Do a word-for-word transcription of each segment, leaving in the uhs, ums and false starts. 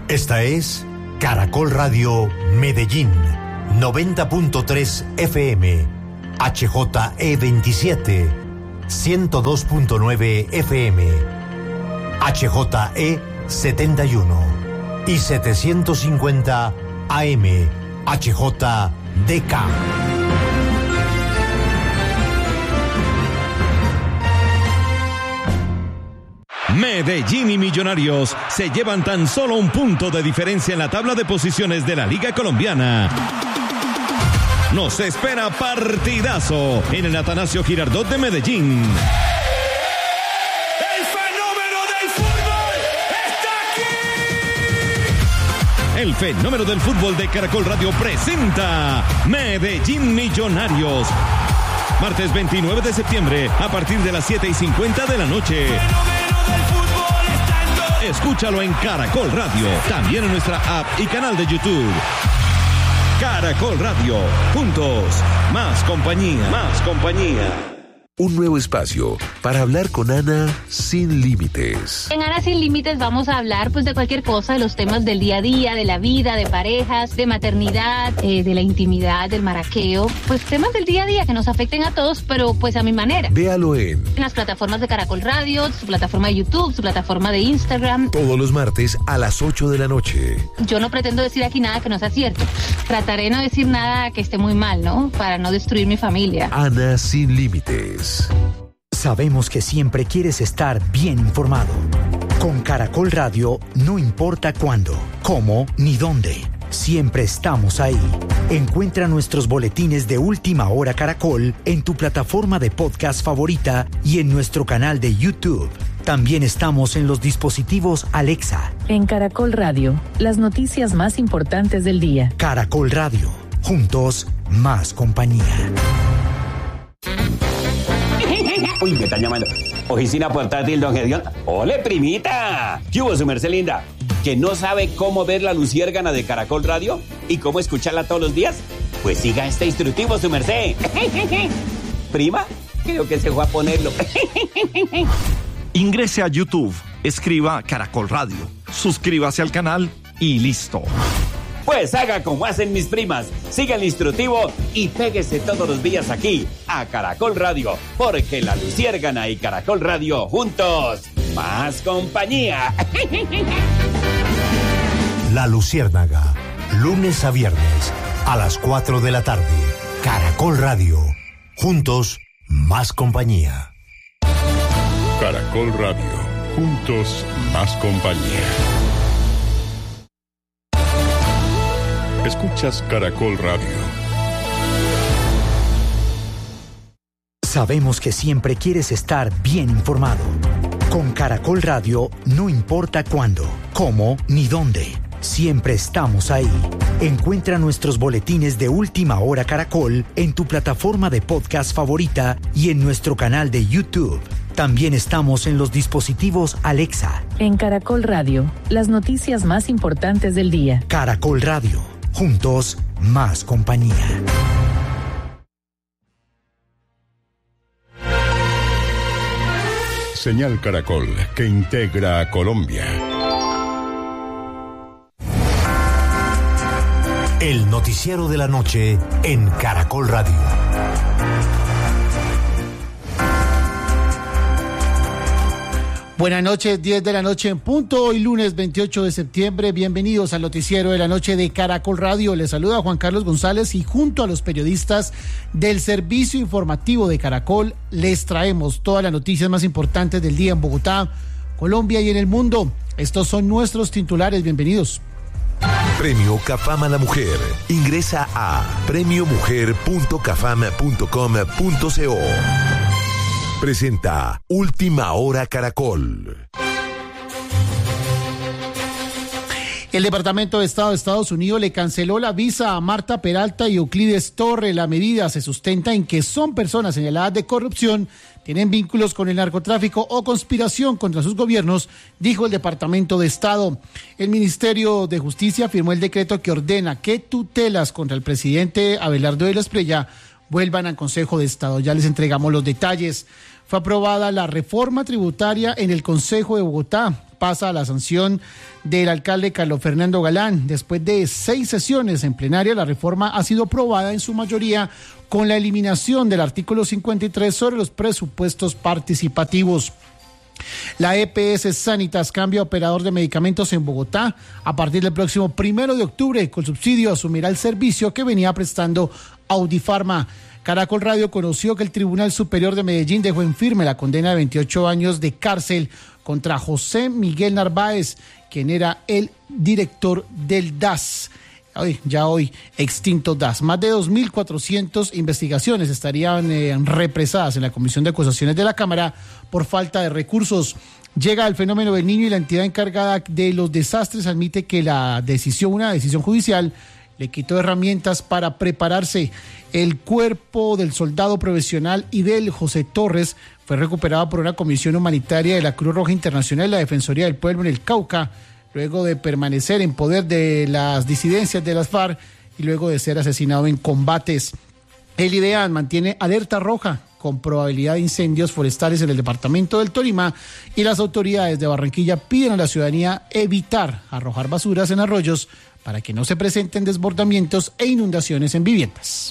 Esta es Caracol Radio Medellín, noventa punto tres F M, H J E veintisiete, ciento dos punto nueve F M, H J E setenta y uno y setecientos cincuenta A M, H J D K. Medellín y Millonarios se llevan tan solo un punto de diferencia en la tabla de posiciones de la Liga Colombiana. Nos espera partidazo en el Atanasio Girardot de Medellín. ¡El fenómeno del fútbol está aquí! El fenómeno del fútbol de Caracol Radio presenta Medellín Millonarios. Martes veintinueve de septiembre a partir de las siete y cincuenta de la noche. Escúchalo en Caracol Radio, también en nuestra app y canal de YouTube. Caracol Radio, juntos, más compañía, más compañía. Un nuevo espacio para hablar con Ana sin límites. En Ana sin límites vamos a hablar pues de cualquier cosa, de los temas del día a día, de la vida, de parejas, de maternidad, eh, de la intimidad, del maraqueo, pues temas del día a día que nos afecten a todos, pero pues a mi manera. Véalo en, en las plataformas de Caracol Radio, su plataforma de YouTube, su plataforma de Instagram. Todos los martes a las ocho de la noche. Yo no pretendo decir aquí nada que no sea cierto. Trataré de no decir nada que esté muy mal, ¿no? Para no destruir mi familia. Ana sin límites. Sabemos que siempre quieres estar bien informado. Con Caracol Radio, no importa cuándo, cómo ni dónde. Siempre estamos ahí. Encuentra nuestros boletines de Última Hora Caracol en tu plataforma de podcast favorita y en nuestro canal de YouTube. También estamos en los dispositivos Alexa. En Caracol Radio, las noticias más importantes del día. Caracol Radio, juntos, más compañía. Uy, me están llamando. Oficina portátil, don Gedeón. ¡Ole, primita! ¿Qué hubo, su merced linda? ¿Que no sabe cómo ver la luciérgana de Caracol Radio? ¿Y cómo escucharla todos los días? Pues siga este instructivo, su merced. ¿Prima? Creo que se fue a ponerlo. Ingrese a YouTube, escriba Caracol Radio, suscríbase al canal y listo. Pues haga como hacen mis primas, siga el instructivo y péguese todos los días aquí, a Caracol Radio, porque la luciérgana y Caracol Radio juntos, más compañía. La Luciérnaga, lunes a viernes, a las cuatro de la tarde. Caracol Radio, juntos, más compañía. Caracol Radio, juntos, más compañía. Escuchas Caracol Radio. Sabemos que siempre quieres estar bien informado. Con Caracol Radio, no importa cuándo, cómo ni dónde. Siempre estamos ahí. Encuentra nuestros boletines de Última Hora Caracol en tu plataforma de podcast favorita y en nuestro canal de YouTube. También estamos en los dispositivos Alexa. En Caracol Radio, las noticias más importantes del día. Caracol Radio, juntos, más compañía. Señal Caracol, que integra a Colombia. El noticiero de la noche en Caracol Radio. Buenas noches, diez de la noche en punto, hoy lunes veintiocho de septiembre. Bienvenidos al noticiero de la noche de Caracol Radio. Les saluda Juan Carlos González y junto a los periodistas del servicio informativo de Caracol les traemos todas las noticias más importantes del día en Bogotá, Colombia y en el mundo. Estos son nuestros titulares. Bienvenidos. Premio Cafam a la Mujer. Ingresa a premio mujer punto cafam punto com punto co. Presenta Última Hora Caracol. El Departamento de Estado de Estados Unidos le canceló la visa a Marta Peralta y Euclides Torre. La medida se sustenta en que son personas señaladas de corrupción, tienen vínculos con el narcotráfico o conspiración contra sus gobiernos, dijo el Departamento de Estado. El Ministerio de Justicia firmó el decreto que ordena que tutelas contra el presidente Abelardo de la Espriella vuelvan al Consejo de Estado. Ya les entregamos los detalles. Fue aprobada la reforma tributaria en el Consejo de Bogotá. Pasa a la sanción del alcalde Carlos Fernando Galán. Después de seis sesiones en plenaria, la reforma ha sido aprobada en su mayoría con la eliminación del artículo cincuenta y tres sobre los presupuestos participativos. La E P S Sanitas cambia operador de medicamentos en Bogotá. A partir del próximo primero de octubre, con subsidio, asumirá el servicio que venía prestando Audifarma. Caracol Radio conoció que el Tribunal Superior de Medellín dejó en firme la condena de veintiocho años de cárcel contra José Miguel Narváez, quien era el director del D A S. Hoy, ya hoy extinto D A S. Más de dos mil cuatrocientas investigaciones estarían eh, represadas en la Comisión de Acusaciones de la Cámara por falta de recursos. Llega el fenómeno del Niño y la entidad encargada de los desastres admite que la decisión, una decisión judicial, le quitó herramientas para prepararse. El cuerpo del soldado profesional Idel José Torres fue recuperado por una comisión humanitaria de la Cruz Roja Internacional y la Defensoría del Pueblo en el Cauca, luego de permanecer en poder de las disidencias de las FARC y luego de ser asesinado en combates. El IDEAN mantiene alerta roja con probabilidad de incendios forestales en el departamento del Tolima y las autoridades de Barranquilla piden a la ciudadanía evitar arrojar basuras en arroyos para que no se presenten desbordamientos e inundaciones en viviendas.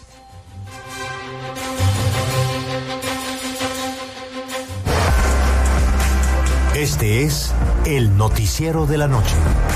Este es el noticiero de la noche.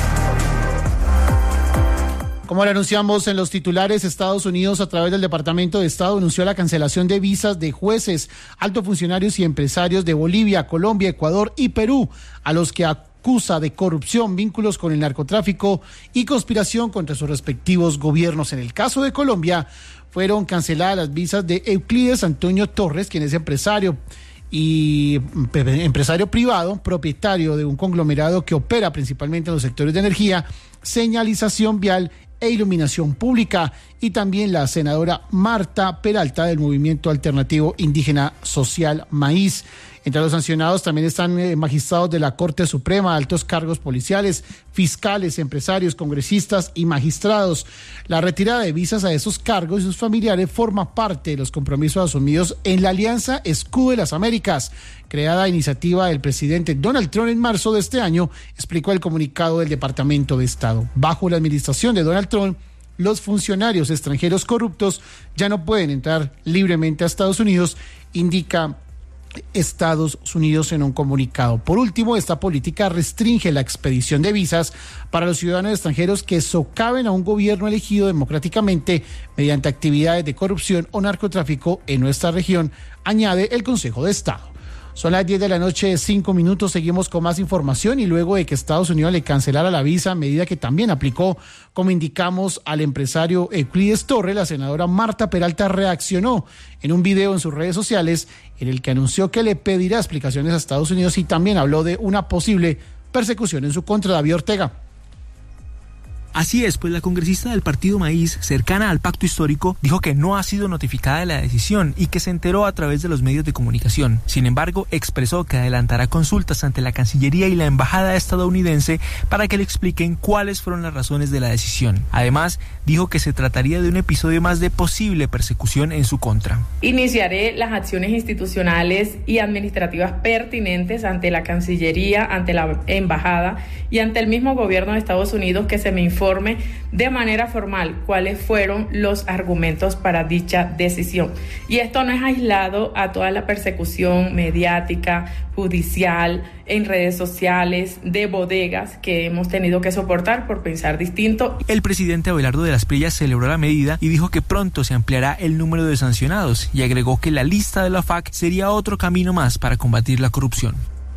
Como le anunciamos en los titulares, Estados Unidos, a través del Departamento de Estado, anunció la cancelación de visas de jueces, altos funcionarios y empresarios de Bolivia, Colombia, Ecuador y Perú, a los que acusa de corrupción, vínculos con el narcotráfico y conspiración contra sus respectivos gobiernos. En el caso de Colombia, fueron canceladas las visas de Euclides Antonio Torres, quien es empresario y empresario privado, propietario de un conglomerado que opera principalmente en los sectores de energía, señalización vial e iluminación pública, y también la senadora Marta Peralta del Movimiento Alternativo Indígena Social Maíz. Entre los sancionados también están eh, magistrados de la Corte Suprema, altos cargos policiales, fiscales, empresarios, congresistas y magistrados. La retirada de visas a esos cargos y sus familiares forma parte de los compromisos asumidos en la Alianza Escudo de las Américas, creada a iniciativa del presidente Donald Trump en marzo de este año, explicó el comunicado del Departamento de Estado. Bajo la administración de Donald Trump, los funcionarios extranjeros corruptos ya no pueden entrar libremente a Estados Unidos, indica Estados Unidos en un comunicado. Por último, esta política restringe la expedición de visas para los ciudadanos extranjeros que socaven a un gobierno elegido democráticamente mediante actividades de corrupción o narcotráfico en nuestra región, añade el Consejo de Estado. Son las diez de la noche, cinco minutos, seguimos con más información y luego de que Estados Unidos le cancelara la visa, medida que también aplicó, como indicamos, al empresario Euclides Torres, la senadora Marta Peralta reaccionó en un video en sus redes sociales en el que anunció que le pedirá explicaciones a Estados Unidos y también habló de una posible persecución en su contra. David Ortega. Así es, pues la congresista del Partido Maíz, cercana al pacto histórico, dijo que no ha sido notificada de la decisión y que se enteró a través de los medios de comunicación. Sin embargo, expresó que adelantará consultas ante la Cancillería y la Embajada estadounidense para que le expliquen cuáles fueron las razones de la decisión. Además, dijo que se trataría de un episodio más de posible persecución en su contra. Iniciaré las acciones institucionales y administrativas pertinentes ante la Cancillería, ante la Embajada y ante el mismo gobierno de Estados Unidos que se me informe de manera formal cuáles fueron los argumentos para dicha decisión. Y esto no es aislado a toda la persecución mediática, judicial, en redes sociales, de bodegas que hemos tenido que soportar por pensar distinto. El presidente Abelardo de las Prillas celebró la medida y dijo que pronto se ampliará el número de sancionados y agregó que la lista de la F A C sería otro camino más para combatir la corrupción.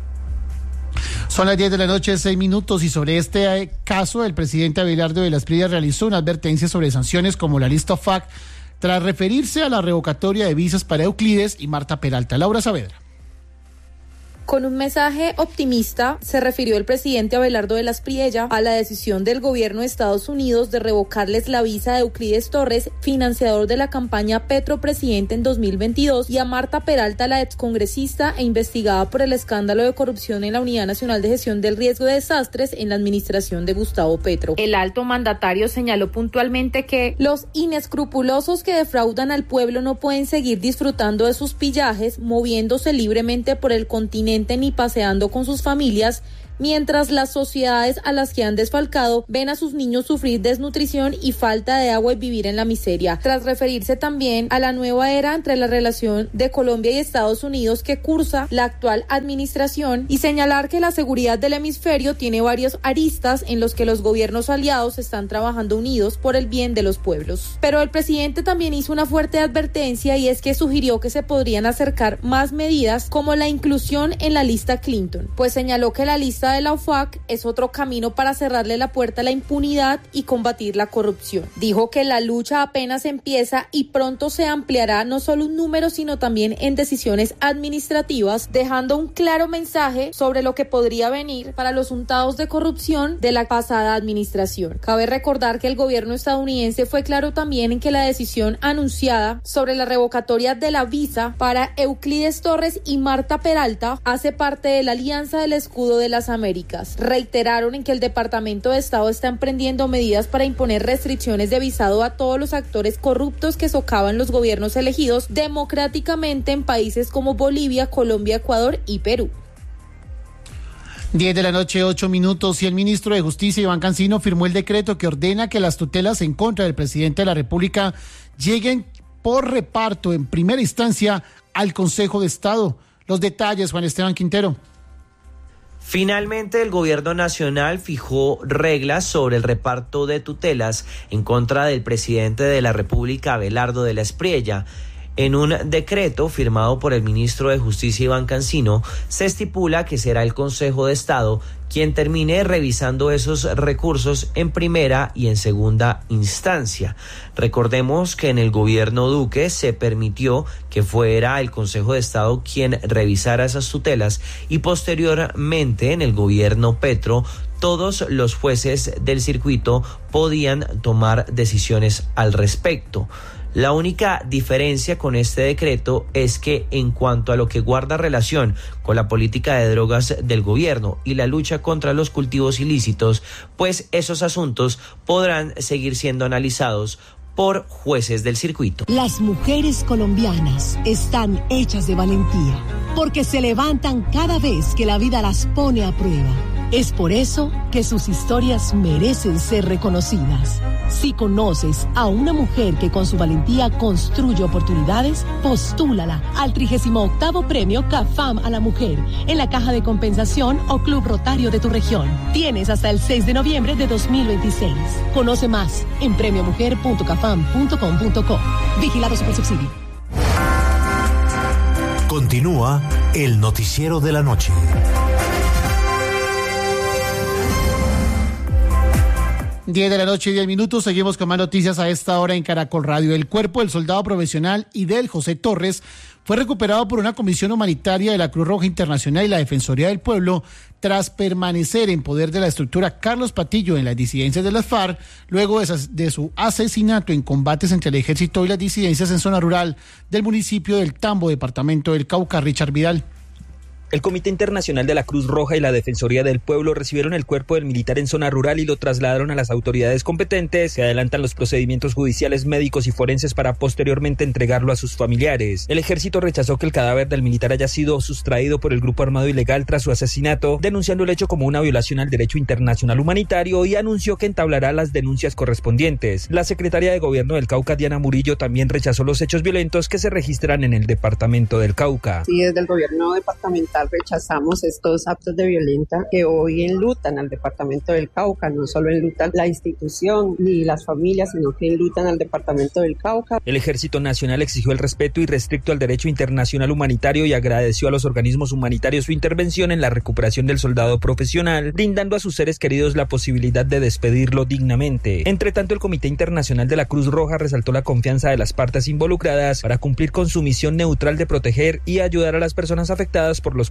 Son las diez de la noche, seis minutos, y sobre este caso, el presidente Abelardo de las Prillas realizó una advertencia sobre sanciones como la lista F A C, tras referirse a la revocatoria de visas para Euclides y Marta Peralta. Laura Saavedra. Con un mensaje optimista, se refirió el presidente Abelardo de las Priella a la decisión del gobierno de Estados Unidos de revocarles la visa a Euclides Torres, financiador de la campaña Petro Presidente en dos mil veintidós, y a Marta Peralta, la excongresista e investigada por el escándalo de corrupción en la Unidad Nacional de Gestión del Riesgo de Desastres en la administración de Gustavo Petro. El alto mandatario señaló puntualmente que los inescrupulosos que defraudan al pueblo no pueden seguir disfrutando de sus pillajes, moviéndose libremente por el continente ni paseando con sus familias, mientras las sociedades a las que han desfalcado ven a sus niños sufrir desnutrición y falta de agua y vivir en la miseria. Tras referirse también a la nueva era entre la relación de Colombia y Estados Unidos que cursa la actual administración y señalar que la seguridad del hemisferio tiene varias aristas en los que los gobiernos aliados están trabajando unidos por el bien de los pueblos. Pero el presidente también hizo una fuerte advertencia, y es que sugirió que se podrían acercar más medidas como la inclusión en la lista Clinton, pues señaló que la lista de la O F A C es otro camino para cerrarle la puerta a la impunidad y combatir la corrupción. Dijo que la lucha apenas empieza y pronto se ampliará no solo un número, sino también en decisiones administrativas, dejando un claro mensaje sobre lo que podría venir para los untados de corrupción de la pasada administración. Cabe recordar que el gobierno estadounidense fue claro también en que la decisión anunciada sobre la revocatoria de la visa para Euclides Torres y Marta Peralta hace parte de la Alianza del Escudo de las Américas. Reiteraron en que el Departamento de Estado está emprendiendo medidas para imponer restricciones de visado a todos los actores corruptos que socavan los gobiernos elegidos democráticamente en países como Bolivia, Colombia, Ecuador y Perú. diez de la noche, ocho minutos, y el ministro de Justicia, Iván Cancino, firmó el decreto que ordena que las tutelas en contra del presidente de la República lleguen por reparto en primera instancia al Consejo de Estado. Los detalles, Juan Esteban Quintero. Finalmente, el gobierno nacional fijó reglas sobre el reparto de tutelas en contra del presidente de la República, Abelardo de la Espriella. En un decreto firmado por el ministro de Justicia, Iván Cancino, se estipula que será el Consejo de Estado quien termine revisando esos recursos en primera y en segunda instancia. Recordemos que en el gobierno Duque se permitió que fuera el Consejo de Estado quien revisara esas tutelas, y posteriormente en el gobierno Petro todos los jueces del circuito podían tomar decisiones al respecto. La única diferencia con este decreto es que en cuanto a lo que guarda relación con la política de drogas del gobierno y la lucha contra los cultivos ilícitos, pues esos asuntos podrán seguir siendo analizados por jueces del circuito. Las mujeres colombianas están hechas de valentía, porque se levantan cada vez que la vida las pone a prueba. Es por eso que sus historias merecen ser reconocidas. Si conoces a una mujer que con su valentía construye oportunidades, postúlala al trigésimo octavo Premio CAFAM a la Mujer en la Caja de Compensación o Club Rotario de tu región. Tienes hasta el seis de noviembre de dos mil veintiséis. Conoce más en premio mujer punto cafam punto com punto co. Vigilado Supersubsidio. Continúa el noticiero de la noche. diez de la noche y diez minutos, seguimos con más noticias a esta hora en Caracol Radio. El cuerpo del soldado profesional Idel José Torres fue recuperado por una comisión humanitaria de la Cruz Roja Internacional y la Defensoría del Pueblo tras permanecer en poder de la estructura Carlos Patillo en las disidencias de las FARC, luego de, de su asesinato en combates entre el ejército y las disidencias en zona rural del municipio del Tambo, departamento del Cauca. Richard Vidal. El Comité Internacional de la Cruz Roja y la Defensoría del Pueblo recibieron el cuerpo del militar en zona rural y lo trasladaron a las autoridades competentes. Se adelantan los procedimientos judiciales, médicos y forenses para posteriormente entregarlo a sus familiares. El ejército rechazó que el cadáver del militar haya sido sustraído por el grupo armado ilegal tras su asesinato, denunciando el hecho como una violación al derecho internacional humanitario, y anunció que entablará las denuncias correspondientes. La secretaria de Gobierno del Cauca, Diana Murillo, también rechazó los hechos violentos que se registran en el departamento del Cauca. Sí, desde el gobierno departamental rechazamos estos actos de violencia que hoy enlutan al departamento del Cauca. No solo enlutan la institución ni las familias, sino que enlutan al departamento del Cauca. El Ejército Nacional exigió el respeto irrestricto al derecho internacional humanitario y agradeció a los organismos humanitarios su intervención en la recuperación del soldado profesional, brindando a sus seres queridos la posibilidad de despedirlo dignamente. Entre tanto, el Comité Internacional de la Cruz Roja resaltó la confianza de las partes involucradas para cumplir con su misión neutral de proteger y ayudar a las personas afectadas por los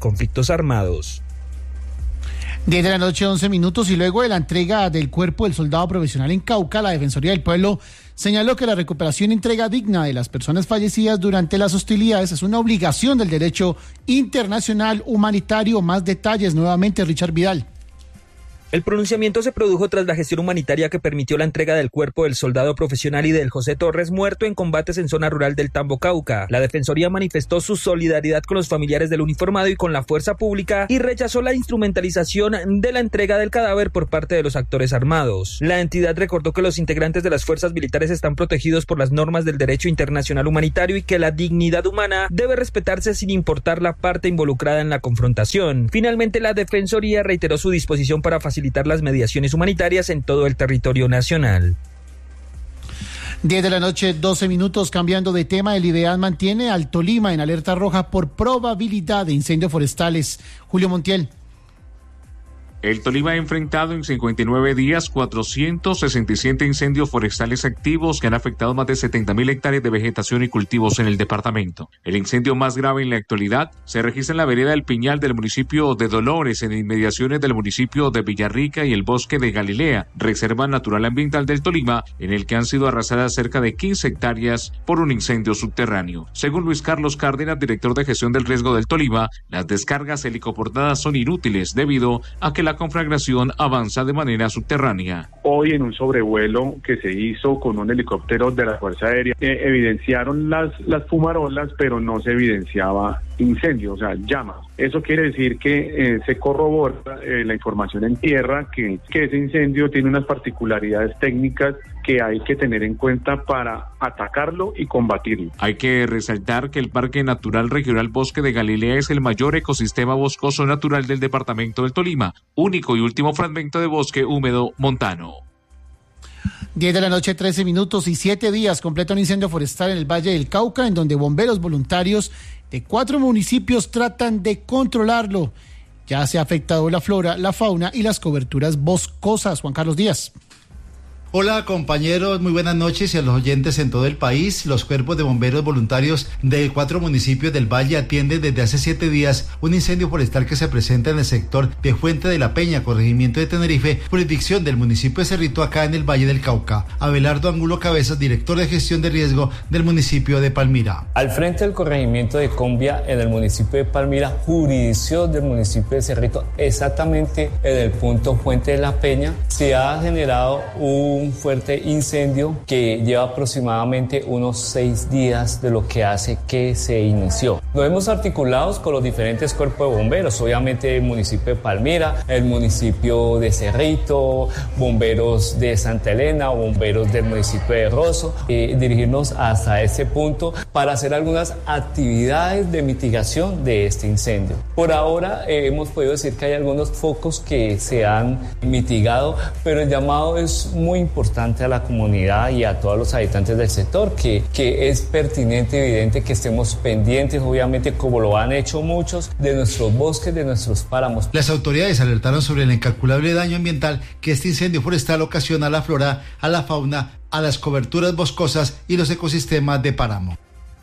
conflictos armados. diez de la noche, once minutos, y luego de la entrega del cuerpo del soldado profesional en Cauca, la Defensoría del Pueblo señaló que la recuperación y entrega digna de las personas fallecidas durante las hostilidades es una obligación del derecho internacional humanitario. Más detalles nuevamente, Richard Vidal. El pronunciamiento se produjo tras la gestión humanitaria que permitió la entrega del cuerpo del soldado profesional y del José Torres, muerto en combates en zona rural del Tambo, Cauca. La Defensoría manifestó su solidaridad con los familiares del uniformado y con la fuerza pública y rechazó la instrumentalización de la entrega del cadáver por parte de los actores armados. La entidad recordó que los integrantes de las fuerzas militares están protegidos por las normas del derecho internacional humanitario y que la dignidad humana debe respetarse sin importar la parte involucrada en la confrontación. Finalmente, la Defensoría reiteró su disposición para facilitar las mediaciones humanitarias en todo el territorio nacional. diez de la noche, doce minutos, cambiando de tema, el IDEAN mantiene al Tolima en alerta roja por probabilidad de incendios forestales. Julio Montiel. El Tolima ha enfrentado en cincuenta y nueve días cuatrocientos sesenta y siete incendios forestales activos que han afectado más de setenta mil hectáreas de vegetación y cultivos en el departamento. El incendio más grave en la actualidad se registra en la vereda del Piñal del municipio de Dolores, en inmediaciones del municipio de Villarrica y el bosque de Galilea, reserva natural ambiental del Tolima, en el que han sido arrasadas cerca de quince hectáreas por un incendio subterráneo. Según Luis Carlos Cárdenas, director de gestión del riesgo del Tolima, las descargas helicoportadas son inútiles debido a que la La conflagración avanza de manera subterránea. Hoy en un sobrevuelo que se hizo con un helicóptero de la Fuerza Aérea, eh, evidenciaron las, las fumarolas, pero no se evidenciaba incendio, o sea, llamas. Eso quiere decir que eh, se corrobora eh, la información en tierra, que, que ese incendio tiene unas particularidades técnicas que hay que tener en cuenta para atacarlo y combatirlo. Hay que resaltar que el Parque Natural Regional Bosque de Galilea es el mayor ecosistema boscoso natural del departamento del Tolima, único y último fragmento de bosque húmedo montano. diez de la noche, trece minutos, y siete días completa un incendio forestal en el Valle del Cauca, en donde bomberos voluntarios de cuatro municipios tratan de controlarlo. Ya se ha afectado la flora, la fauna y las coberturas boscosas. Juan Carlos Díaz. Hola compañeros, muy buenas noches y a los oyentes en todo el país. Los cuerpos de bomberos voluntarios de cuatro municipios del Valle atienden desde hace siete días un incendio forestal que se presenta en el sector de Fuente de la Peña, corregimiento de Tenerife, jurisdicción del municipio de Cerrito, acá en el Valle del Cauca. Abelardo Angulo Cabezas, director de gestión de riesgo del municipio de Palmira. Al frente del corregimiento de Combia, en el municipio de Palmira, jurisdicción del municipio de Cerrito, exactamente en el punto Fuente de la Peña, se ha generado un un fuerte incendio que lleva aproximadamente unos seis días de lo que hace que se inició. Nos hemos articulado con los diferentes cuerpos de bomberos, obviamente el municipio de Palmira, el municipio de Cerrito, bomberos de Santa Elena, bomberos del municipio de Rosso, eh, dirigirnos hasta ese punto para hacer algunas actividades de mitigación de este incendio. Por ahora eh, hemos podido decir que hay algunos focos que se han mitigado, pero el llamado es muy importante importante a la comunidad y a todos los habitantes del sector, que, que es pertinente, evidente que estemos pendientes, obviamente como lo han hecho muchos, de nuestros bosques, de nuestros páramos. Las autoridades alertaron sobre el incalculable daño ambiental que este incendio forestal ocasiona a la flora, a la fauna, a las coberturas boscosas y los ecosistemas de páramo.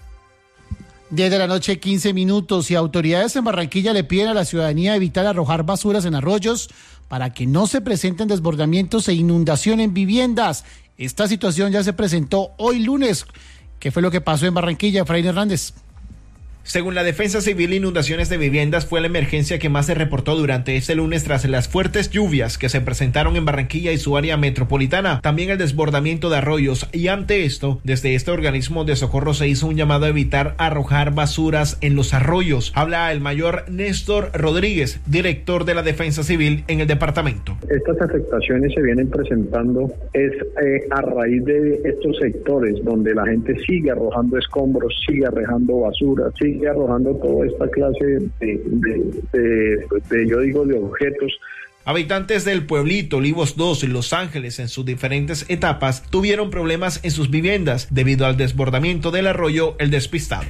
diez de la noche, quince minutos, y autoridades en Barranquilla le piden a la ciudadanía evitar arrojar basuras en arroyos para que no se presenten desbordamientos e inundación en viviendas. Esta situación ya se presentó hoy lunes. ¿Qué fue lo que pasó en Barranquilla, Efraín Hernández? Según la Defensa Civil, inundaciones de viviendas fue la emergencia que más se reportó durante este lunes tras las fuertes lluvias que se presentaron en Barranquilla y su área metropolitana. También el desbordamiento de arroyos, y ante esto, desde este organismo de socorro se hizo un llamado a evitar arrojar basuras en los arroyos. Habla el mayor Néstor Rodríguez, director de la Defensa Civil en el departamento. Estas afectaciones se vienen presentando es eh, a raíz de estos sectores donde la gente sigue arrojando escombros, sigue arrojando basura, sigue sigue arrojando toda esta clase de, de, de, de, yo digo, de objetos. Habitantes del pueblito Olivos dos y Los Ángeles en sus diferentes etapas tuvieron problemas en sus viviendas debido al desbordamiento del arroyo El Despistado.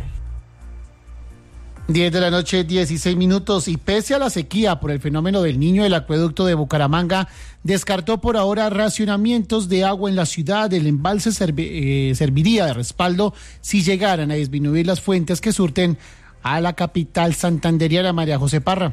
diez de la noche, dieciséis minutos, y pese a la sequía por el fenómeno del Niño, el acueducto de Bucaramanga descartó por ahora racionamientos de agua en la ciudad. El embalse servi- eh, serviría de respaldo si llegaran a disminuir las fuentes que surten a la capital santanderiana. María José Parra.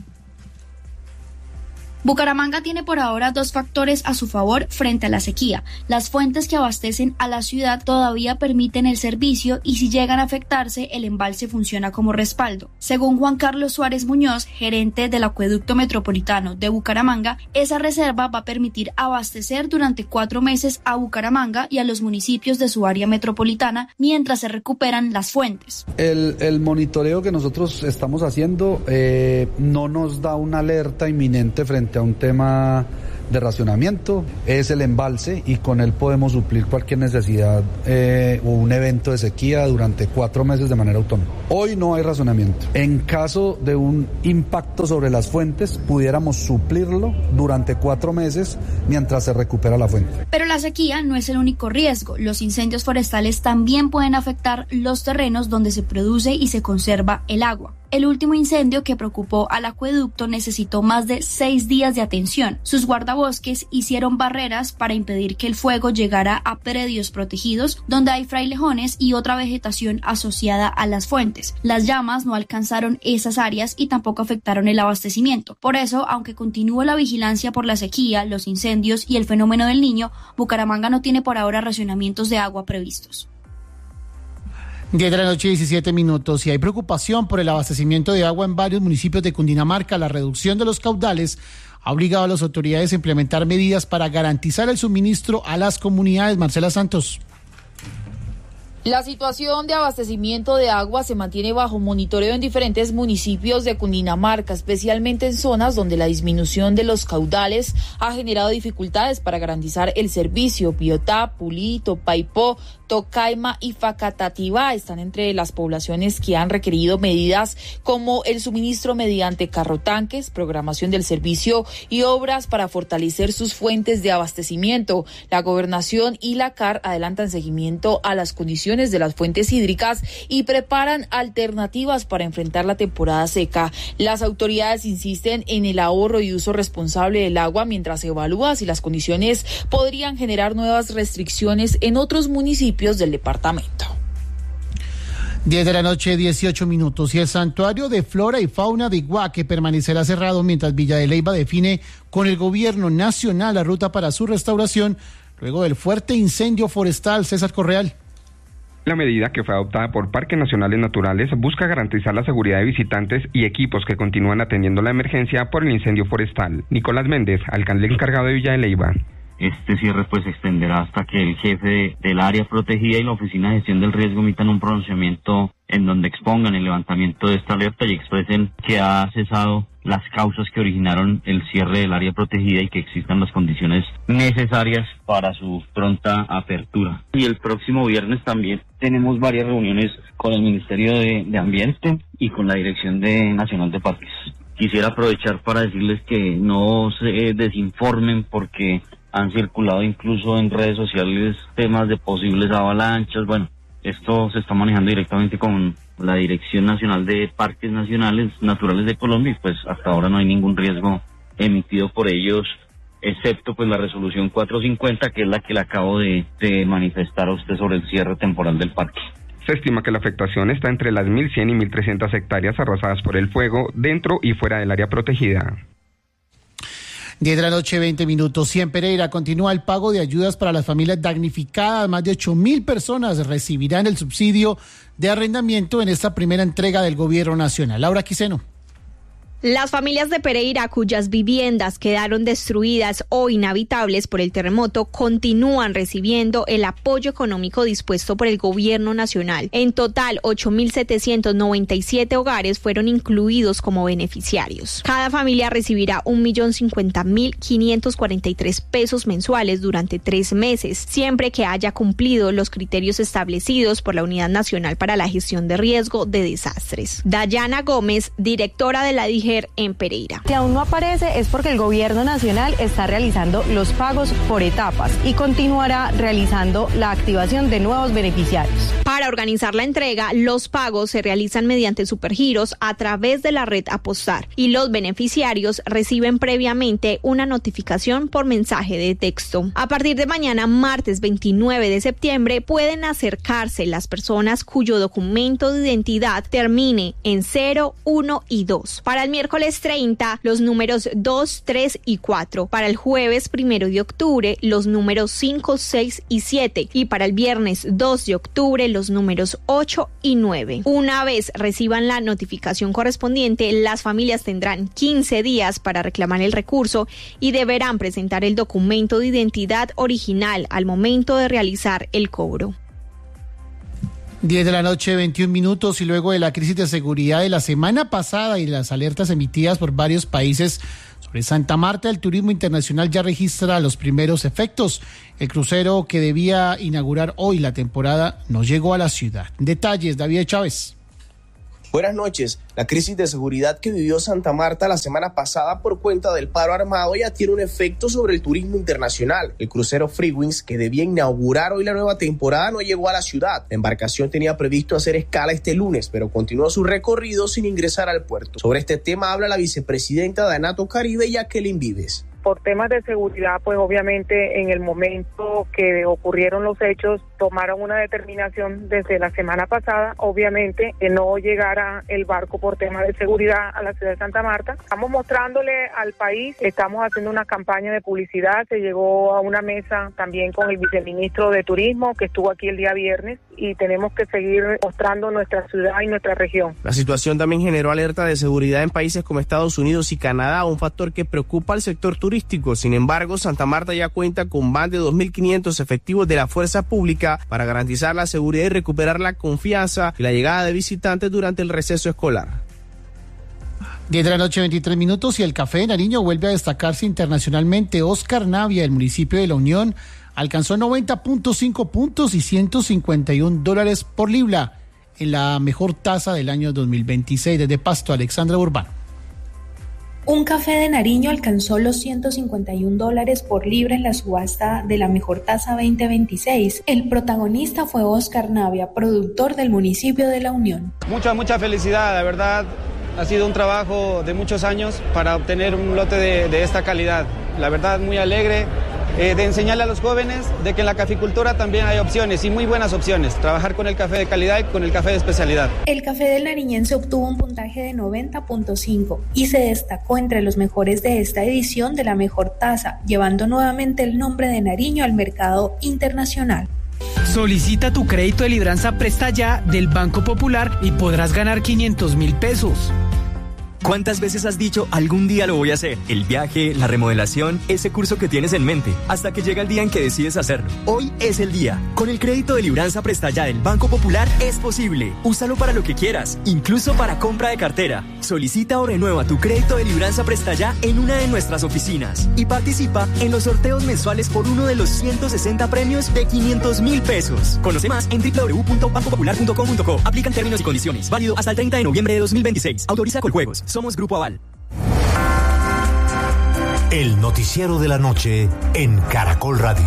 Bucaramanga tiene por ahora dos factores a su favor frente a la sequía. Las fuentes que abastecen a la ciudad todavía permiten el servicio y si llegan a afectarse, el embalse funciona como respaldo. Según Juan Carlos Suárez Muñoz, gerente del Acueducto Metropolitano de Bucaramanga, esa reserva va a permitir abastecer durante cuatro meses a Bucaramanga y a los municipios de su área metropolitana mientras se recuperan las fuentes. El, el monitoreo que nosotros estamos haciendo eh, no nos da una alerta inminente frente a un tema de racionamiento, es el embalse y con él podemos suplir cualquier necesidad eh, o un evento de sequía durante cuatro meses de manera autónoma. Hoy no hay racionamiento. En caso de un impacto sobre las fuentes, pudiéramos suplirlo durante cuatro meses mientras se recupera la fuente. Pero la sequía no es el único riesgo. Los incendios forestales también pueden afectar los terrenos donde se produce y se conserva el agua. El último incendio que preocupó al acueducto necesitó más de seis días de atención. Sus guardabosques hicieron barreras para impedir que el fuego llegara a predios protegidos donde hay frailejones y otra vegetación asociada a las fuentes. Las llamas no alcanzaron esas áreas y tampoco afectaron el abastecimiento. Por eso, aunque continúa la vigilancia por la sequía, los incendios y el fenómeno del Niño, Bucaramanga no tiene por ahora racionamientos de agua previstos. diez de la noche, diecisiete minutos, y hay preocupación por el abastecimiento de agua en varios municipios de Cundinamarca. La reducción de los caudales ha obligado a las autoridades a implementar medidas para garantizar el suministro a las comunidades. Marcela Santos. La situación de abastecimiento de agua se mantiene bajo monitoreo en diferentes municipios de Cundinamarca, especialmente en zonas donde la disminución de los caudales ha generado dificultades para garantizar el servicio. Biotá, Pulito, Paipó, Tocaima y Facatativá están entre las poblaciones que han requerido medidas como el suministro mediante carrotanques, programación del servicio y obras para fortalecer sus fuentes de abastecimiento. La Gobernación y la C A R adelantan seguimiento a las condiciones de las fuentes hídricas y preparan alternativas para enfrentar la temporada seca. Las autoridades insisten en el ahorro y uso responsable del agua mientras se evalúa si las condiciones podrían generar nuevas restricciones en otros municipios del departamento. diez de la noche, dieciocho minutos, y el santuario de flora y fauna de Iguaque permanecerá cerrado mientras Villa de Leyva define con el gobierno nacional la ruta para su restauración luego del fuerte incendio forestal. César Correal. La medida, que fue adoptada por Parques Nacionales Naturales, busca garantizar la seguridad de visitantes y equipos que continúan atendiendo la emergencia por el incendio forestal. Nicolás Méndez, alcalde encargado de Villa de Leyva. Este cierre pues se extenderá hasta que el jefe de, del área protegida y la Oficina de Gestión del Riesgo emitan un pronunciamiento en donde expongan el levantamiento de esta alerta y expresen que ha cesado las causas que originaron el cierre del área protegida y que existan las condiciones necesarias para su pronta apertura. Y el próximo viernes también tenemos varias reuniones con el Ministerio de, de Ambiente y con la Dirección de Nacional de Parques. Quisiera aprovechar para decirles que no se desinformen porque han circulado incluso en redes sociales temas de posibles avalanchas. Bueno, esto se está manejando directamente con la Dirección Nacional de Parques Nacionales Naturales de Colombia y pues hasta ahora no hay ningún riesgo emitido por ellos, excepto pues la resolución cuatrocientos cincuenta, que es la que le acabo de, de manifestar a usted sobre el cierre temporal del parque. Se estima que la afectación está entre las mil cien y mil trescientas hectáreas arrasadas por el fuego dentro y fuera del área protegida. diez de la noche, veinte minutos. Y en Pereira continúa el pago de ayudas para las familias damnificadas. Más de ocho mil personas recibirán el subsidio de arrendamiento en esta primera entrega del gobierno nacional. Laura Quiseno. Las familias de Pereira cuyas viviendas quedaron destruidas o inhabitables por el terremoto continúan recibiendo el apoyo económico dispuesto por el gobierno nacional. En total, ocho mil setecientos noventa y siete hogares fueron incluidos como beneficiarios. Cada familia recibirá un millón cincuenta mil quinientos cuarenta y tres pesos mensuales durante tres meses, siempre que haya cumplido los criterios establecidos por la Unidad Nacional para la Gestión de Riesgo de Desastres. Dayana Gómez, directora de la D I G mujer en Pereira. Si aún no aparece es porque el gobierno nacional está realizando los pagos por etapas y continuará realizando la activación de nuevos beneficiarios. Para organizar la entrega, los pagos se realizan mediante supergiros a través de la red Apostar y los beneficiarios reciben previamente una notificación por mensaje de texto. A partir de mañana, martes veintinueve de septiembre, pueden acercarse las personas cuyo documento de identidad termine en cero, uno y dos. Para el miércoles treinta, los números dos, tres y cuatro. Para el jueves primero de octubre, los números cinco, seis y siete. Y para el viernes dos de octubre, los números ocho y nueve. Una vez reciban la notificación correspondiente, las familias tendrán quince días para reclamar el recurso y deberán presentar el documento de identidad original al momento de realizar el cobro. diez de la noche, veintiún minutos, y luego de la crisis de seguridad de la semana pasada y las alertas emitidas por varios países sobre Santa Marta, el turismo internacional ya registra los primeros efectos. El crucero que debía inaugurar hoy la temporada no llegó a la ciudad. Detalles, David Chávez. Buenas noches. La crisis de seguridad que vivió Santa Marta la semana pasada por cuenta del paro armado ya tiene un efecto sobre el turismo internacional. El crucero Freewings, que debía inaugurar hoy la nueva temporada, no llegó a la ciudad. La embarcación tenía previsto hacer escala este lunes, pero continuó su recorrido sin ingresar al puerto. Sobre este tema habla la vicepresidenta de ANATO Caribe, Jacqueline Vives. Por temas de seguridad, pues obviamente en el momento que ocurrieron los hechos, tomaron una determinación desde la semana pasada, obviamente, que no llegara el barco por temas de seguridad a la ciudad de Santa Marta. Estamos mostrándole al país, estamos haciendo una campaña de publicidad, se llegó a una mesa también con el viceministro de Turismo, que estuvo aquí el día viernes, y tenemos que seguir mostrando nuestra ciudad y nuestra región. La situación también generó alerta de seguridad en países como Estados Unidos y Canadá, un factor que preocupa al sector turístico. Sin embargo, Santa Marta ya cuenta con más de dos mil quinientos efectivos de la fuerza pública para garantizar la seguridad y recuperar la confianza y la llegada de visitantes durante el receso escolar. diez de la noche, veintitrés minutos, y el café de Nariño vuelve a destacarse internacionalmente. Oscar Navia, del municipio de La Unión, alcanzó noventa punto cinco puntos y ciento cincuenta y un dólares por libra en la mejor tasa del año dos mil veintiséis. Desde Pasto, Alexandra Urbano. Un café de Nariño alcanzó los ciento cincuenta y un dólares por libra en la subasta de la mejor tasa veinte veintiséis. El protagonista fue Oscar Navia, productor del municipio de La Unión. Mucha, mucha felicidad, la verdad. Ha sido un trabajo de muchos años para obtener un lote de, de esta calidad. La verdad, muy alegre eh, de enseñarle a los jóvenes de que en la caficultura también hay opciones y muy buenas opciones. Trabajar con el café de calidad y con el café de especialidad. El café del nariñense obtuvo un puntaje de noventa punto cinco y se destacó entre los mejores de esta edición de la mejor tasa, llevando nuevamente el nombre de Nariño al mercado internacional. Solicita tu crédito de libranza Presta Ya del Banco Popular y podrás ganar quinientos mil pesos. ¿Cuántas veces has dicho algún día lo voy a hacer? El viaje, la remodelación, ese curso que tienes en mente, hasta que llega el día en que decides hacerlo. Hoy es el día. Con el crédito de libranza Presta Ya del Banco Popular es posible. Úsalo para lo que quieras, incluso para compra de cartera. Solicita o renueva tu crédito de libranza Presta Ya en una de nuestras oficinas y participa en los sorteos mensuales por uno de los ciento sesenta premios de quinientos mil pesos. Conoce más en doble u doble u doble u punto banco popular punto com punto co. Aplican términos y condiciones. Válido hasta el treinta de noviembre de dos mil veintiséis. Autoriza Coljuegos. Somos Grupo Aval. El noticiero de la noche en Caracol Radio.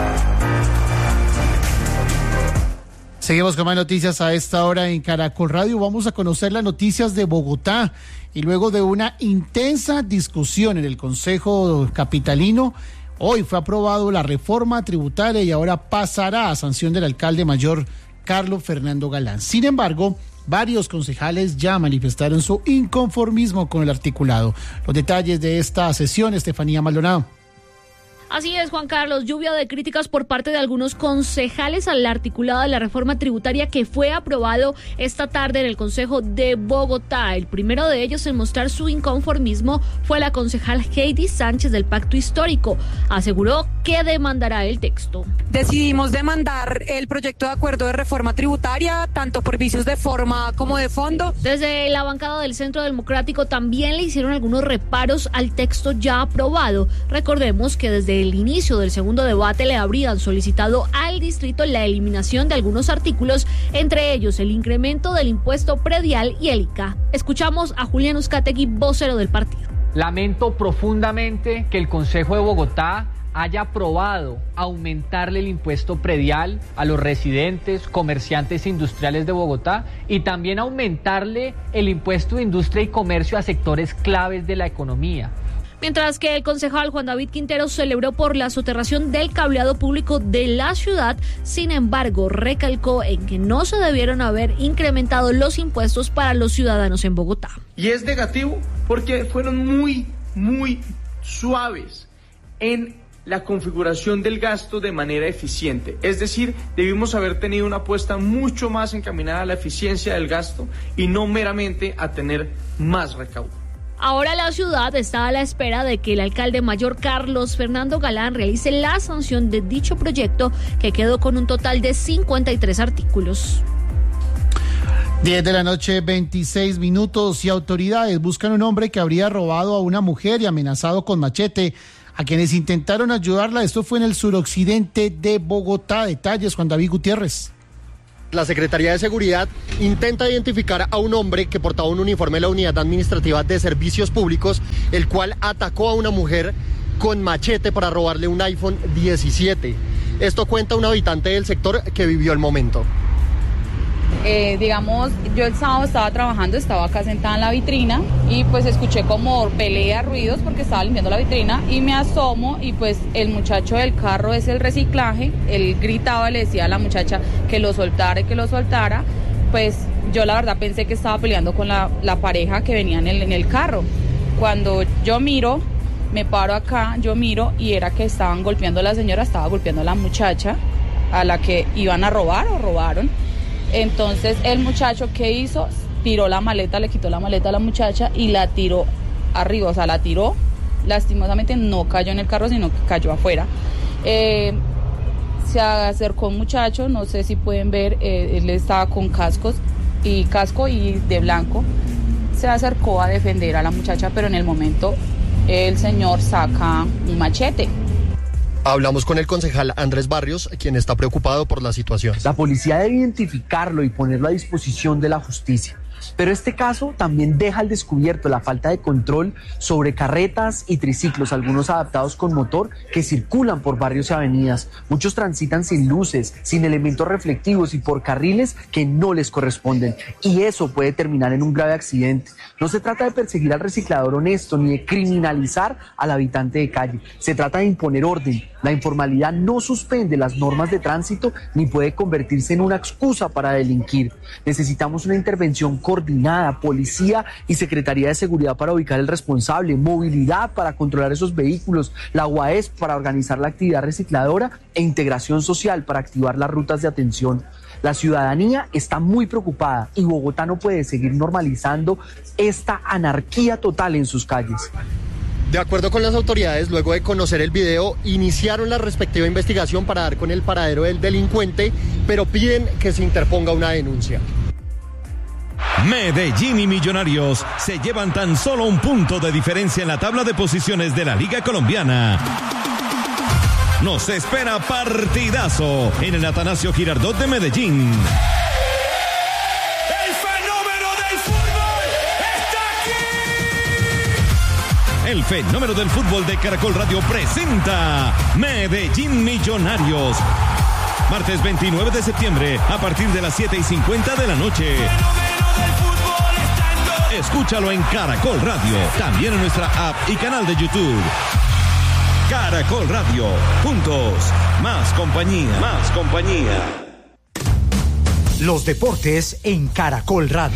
Seguimos con más noticias a esta hora en Caracol Radio. Vamos a conocer las noticias de Bogotá y luego de una intensa discusión en el Consejo Capitalino, hoy fue aprobado la reforma tributaria y ahora pasará a sanción del alcalde mayor Carlos Fernando Galán. Sin embargo, varios concejales ya manifestaron su inconformismo con el articulado. Los detalles de esta sesión, Estefanía Maldonado. Así es, Juan Carlos, lluvia de críticas por parte de algunos concejales al articulado de la reforma tributaria que fue aprobado esta tarde en el Consejo de Bogotá. El primero de ellos en mostrar su inconformismo fue la concejal Heidi Sánchez del Pacto Histórico. Aseguró ¿qué demandará el texto? Decidimos demandar el proyecto de acuerdo de reforma tributaria, tanto por vicios de forma como de fondo. Desde la bancada del Centro Democrático también le hicieron algunos reparos al texto ya aprobado. Recordemos que desde el inicio del segundo debate le habrían solicitado al distrito la eliminación de algunos artículos, entre ellos el incremento del impuesto predial y el I C A. Escuchamos a Julián Uzcategui, vocero del partido. Lamento profundamente que el Consejo de Bogotá haya aprobado aumentarle el impuesto predial a los residentes, comerciantes industriales de Bogotá y también aumentarle el impuesto de industria y comercio a sectores claves de la economía. Mientras que el concejal Juan David Quintero celebró por la soterración del cableado público de la ciudad, sin embargo, recalcó en que no se debieron haber incrementado los impuestos para los ciudadanos en Bogotá. Y es negativo porque fueron muy, muy suaves en la configuración del gasto de manera eficiente. Es decir, debimos haber tenido una apuesta mucho más encaminada a la eficiencia del gasto y no meramente a tener más recaudo. Ahora la ciudad está a la espera de que el alcalde mayor Carlos Fernando Galán realice la sanción de dicho proyecto, que quedó con un total de cincuenta y tres artículos. diez de la noche, veintiséis minutos, y autoridades buscan un hombre que habría robado a una mujer y amenazado con machete a quienes intentaron ayudarla. Esto fue en el suroccidente de Bogotá. Detalles, Juan David Gutiérrez. La Secretaría de Seguridad intenta identificar a un hombre que portaba un uniforme de la Unidad Administrativa de Servicios Públicos, el cual atacó a una mujer con machete para robarle un iPhone diecisiete. Esto cuenta un habitante del sector que vivió el momento. Eh, digamos, yo el sábado estaba trabajando, estaba acá sentada en la vitrina y pues escuché como pelea, ruidos porque estaba limpiando la vitrina y me asomo y pues el muchacho del carro es el reciclaje, él gritaba, le decía a la muchacha que lo soltara y que lo soltara, pues yo la verdad pensé que estaba peleando con la, la pareja que venía en el, en el carro. Cuando yo miro, me paro acá, yo miro y era que estaban golpeando a la señora, estaba golpeando a la muchacha a la que iban a robar o robaron. Entonces el muchacho, ¿qué hizo? Tiró la maleta, le quitó la maleta a la muchacha y la tiró arriba, o sea, la tiró, lastimosamente no cayó en el carro, sino que cayó afuera. Eh, se acercó un muchacho, no sé si pueden ver, eh, él estaba con cascos y casco y de blanco, se acercó a defender a la muchacha, pero en el momento el señor saca un machete. Hablamos con el concejal Andrés Barrios, quien está preocupado por la situación. La policía debe identificarlo y ponerlo a disposición de la justicia. Pero este caso también deja al descubierto la falta de control sobre carretas y triciclos, algunos adaptados con motor, que circulan por barrios y avenidas. Muchos transitan sin luces, sin elementos reflectivos y por carriles que no les corresponden. Y eso puede terminar en un grave accidente. No se trata de perseguir al reciclador honesto ni de criminalizar al habitante de calle. Se trata de imponer orden. La informalidad no suspende las normas de tránsito ni puede convertirse en una excusa para delinquir. Necesitamos una intervención coordinada, policía y Secretaría de Seguridad para ubicar el responsable, movilidad para controlar esos vehículos, la U A E S para organizar la actividad recicladora e integración social para activar las rutas de atención. La ciudadanía está muy preocupada y Bogotá no puede seguir normalizando esta anarquía total en sus calles. De acuerdo con las autoridades, luego de conocer el video, iniciaron la respectiva investigación para dar con el paradero del delincuente, pero piden que se interponga una denuncia. Medellín y Millonarios se llevan tan solo un punto de diferencia en la tabla de posiciones de la Liga Colombiana. Nos espera partidazo en el Atanasio Girardot de Medellín. El fenómeno del fútbol de Caracol Radio presenta Medellín Millonarios. Martes veintinueve de septiembre a partir de las siete y cincuenta de la noche. Escúchalo en Caracol Radio, también en nuestra app y canal de YouTube. Caracol Radio, juntos, más compañía, más compañía. Los deportes en Caracol Radio.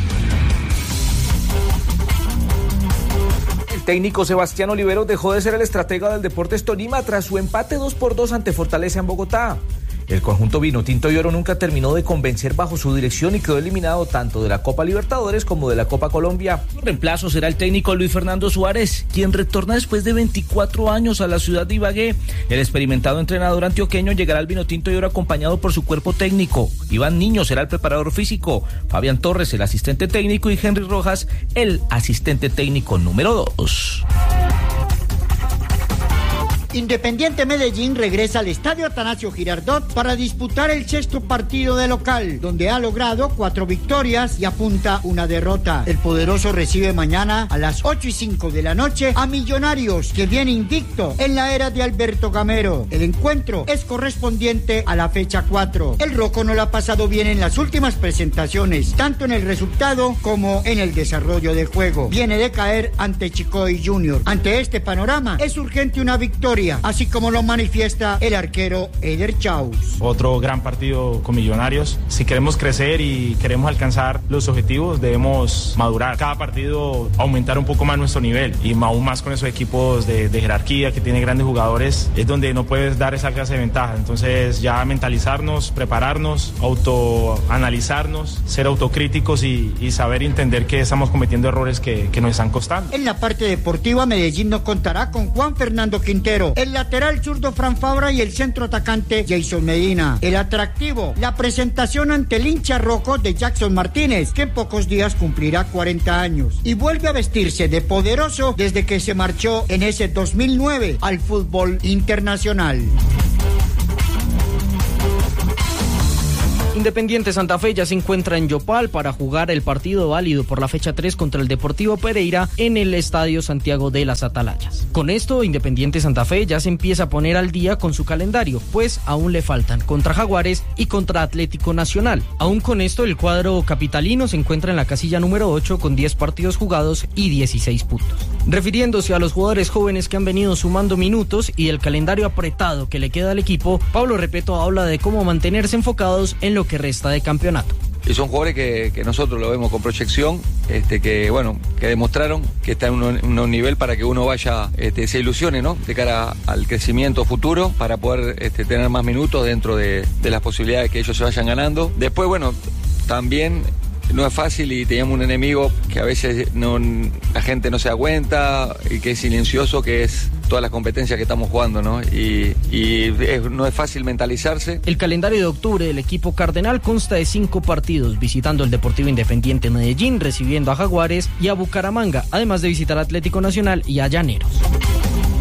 El técnico Sebastián Oliveros dejó de ser el estratega del Deportes Tolima tras su empate dos por dos ante Fortaleza en Bogotá. El conjunto vinotinto y oro nunca terminó de convencer bajo su dirección y quedó eliminado tanto de la Copa Libertadores como de la Copa Colombia. El reemplazo será el técnico Luis Fernando Suárez, quien retorna después de veinticuatro años a la ciudad de Ibagué. El experimentado entrenador antioqueño llegará al vinotinto y oro acompañado por su cuerpo técnico. Iván Niño será el preparador físico, Fabián Torres el asistente técnico y Henry Rojas el asistente técnico número dos. Independiente Medellín regresa al Estadio Atanasio Girardot para disputar el sexto partido de local, donde ha logrado cuatro victorias y apunta una derrota. El poderoso recibe mañana a las ocho y cinco de la noche a Millonarios, que viene invicto en la era de Alberto Gamero. El encuentro es correspondiente a la fecha cuatro. El Roco no la ha pasado bien en las últimas presentaciones, tanto en el resultado como en el desarrollo del juego. Viene de caer ante Chicoy Junior. Ante este panorama, es urgente una victoria, así como lo manifiesta el arquero Eder Chaus. Otro gran partido con Millonarios. Si queremos crecer y queremos alcanzar los objetivos, debemos madurar. Cada partido aumentar un poco más nuestro nivel, y aún más con esos equipos de, de jerarquía que tienen grandes jugadores, es donde no puedes dar esa clase de ventaja. Entonces ya mentalizarnos, prepararnos, autoanalizarnos, ser autocríticos y, y saber entender que estamos cometiendo errores que, que nos están costando. En la parte deportiva, Medellín no contará con Juan Fernando Quintero, el lateral zurdo Fran Fabra y el centro atacante Jason Medina. El atractivo, la presentación ante el hincha rojo de Jackson Martínez, que en pocos días cumplirá cuarenta años y vuelve a vestirse de poderoso desde que se marchó en ese dos mil nueve al fútbol internacional. Independiente Santa Fe ya se encuentra en Yopal para jugar el partido válido por la fecha tres contra el Deportivo Pereira en el Estadio Santiago de las Atalayas. Con esto, Independiente Santa Fe ya se empieza a poner al día con su calendario, pues aún le faltan contra Jaguares y contra Atlético Nacional. Aún con esto, el cuadro capitalino se encuentra en la casilla número ocho con diez partidos jugados y dieciséis puntos. Refiriéndose a los jugadores jóvenes que han venido sumando minutos y el calendario apretado que le queda al equipo, Pablo Repeto habla de cómo mantenerse enfocados en lo que resta de campeonato. Y son jugadores que, que nosotros lo vemos con proyección, este, que bueno, que demostraron que están en un, en un nivel para que uno vaya, este, se ilusione, ¿no? De cara al crecimiento futuro, para poder este, tener más minutos dentro de, de las posibilidades que ellos se vayan ganando. Después, bueno, también no es fácil y teníamos un enemigo que a veces no, la gente no se da cuenta y que es silencioso, que es todas las competencias que estamos jugando, ¿no? Y, y es, no es fácil mentalizarse. El calendario de octubre del equipo cardenal consta de cinco partidos, visitando el Deportivo Independiente Medellín, recibiendo a Jaguares y a Bucaramanga, además de visitar a Atlético Nacional y a Llaneros.